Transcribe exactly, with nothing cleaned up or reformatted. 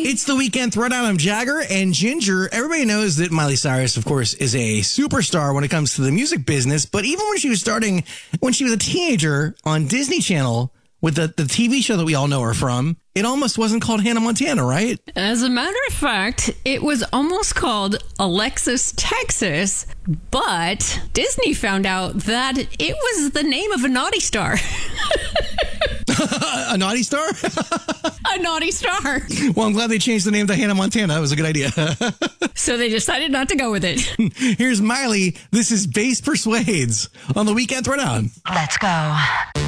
It's the Weekend Throwdown. I'm Jagger and Ginger. Everybody knows that Miley Cyrus, of course, is a superstar when it comes to the music business. But even when she was starting, when she was a teenager on Disney Channel with the, the T V show that we all know her from, it almost wasn't called Hannah Montana, right? As a matter of fact, it was almost called Alexis Texas, but Disney found out that it was the name of a naughty star. A naughty star? A naughty star. Well, I'm glad they changed the name to Hannah Montana. That was a good idea. So they decided not to go with it. Here's Miley. This is Bass Persuades on the Weekend Throwdown. Let's go.